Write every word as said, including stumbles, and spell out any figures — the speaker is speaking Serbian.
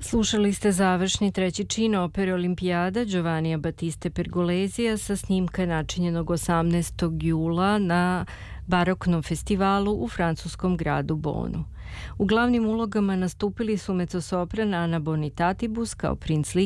Slušali ste završni treći čin opere Olimpijada Giovannija Battiste Pergolesija sa snimka načinjenog osamnaestog jula na baroknom festivalu u francuskom gradu Bonu. U glavnim ulogama nastupili su mezzosopran Ana Bonitatibus kao princ